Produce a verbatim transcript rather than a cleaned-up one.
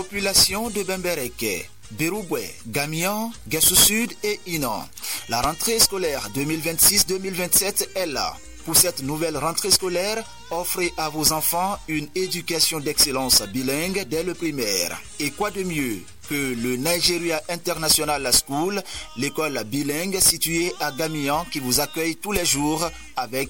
Population de Bembereke, Berouboué, Gamian, Guessou Sud et Inan. La rentrée scolaire deux mille vingt-six deux mille vingt-sept est là. Pour cette nouvelle rentrée scolaire, offrez à vos enfants une éducation d'excellence bilingue dès le primaire. Et quoi de mieux que le Nigeria International School, l'école bilingue située à Gamian qui vous accueille tous les jours avec